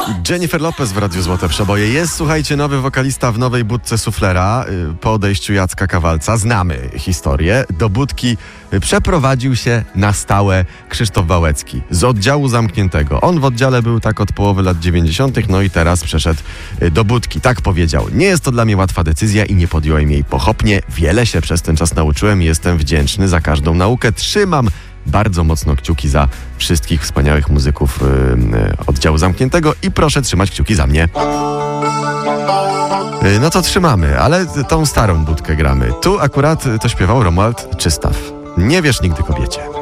Jennifer Lopez w Radiu Złote Przeboje. Jest, słuchajcie, nowy wokalista w nowej budce Suflera. Po odejściu Jacka Kawalca znamy historię. Do budki przeprowadził się na stałe Krzysztof Wałęcki z oddziału zamkniętego. On w oddziale był tak od połowy lat 90., no i teraz przeszedł do budki. Tak powiedział. Nie jest to dla mnie łatwa decyzja i nie podjąłem jej pochopnie. Wiele się przez ten czas nauczyłem i jestem wdzięczny za każdą naukę. Trzymam bardzo mocno kciuki za wszystkich wspaniałych muzyków oddziału zamkniętego i proszę trzymać kciuki za mnie. No to trzymamy, ale tą starą budkę gramy. Tu akurat to śpiewał Romuald Czystaw. Nie wierz nigdy kobiecie.